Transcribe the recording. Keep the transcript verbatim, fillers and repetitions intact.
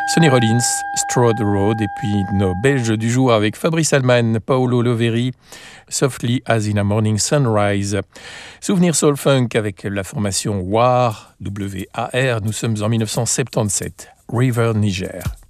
Sonny Rollins, Strode Road, et puis nos Belges du jour avec Fabrice Alman, Paolo Loveri, Softly as in a Morning Sunrise. Souvenir Soul Funk avec la formation W A R, W A R, nous sommes en mille neuf cent soixante-dix-sept, River Niger.